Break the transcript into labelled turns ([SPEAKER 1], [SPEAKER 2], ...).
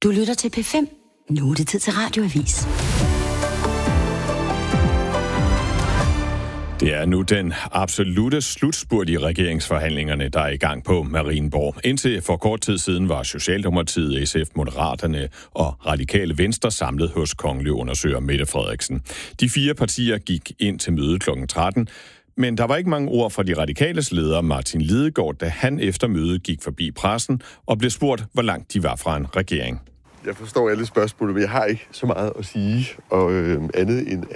[SPEAKER 1] Du lytter til P5. Nu er det tid til Radioavis.
[SPEAKER 2] Det er nu den absolute slutspurt i regeringsforhandlingerne, der er i gang på Marienborg. Indtil for kort tid siden var Socialdemokratiet, SF, Moderaterne og Radikale Venstre samlet hos kongelig undersøger Mette Frederiksen. De 4 partier gik ind til møde kl. 13, men der var ikke mange ord fra de radikales leder Martin Lidegaard, da han efter mødet gik forbi pressen og blev spurgt, hvor langt de var fra en regering.
[SPEAKER 3] Jeg forstår alle spørgsmål, men jeg har ikke så meget at sige, og andet end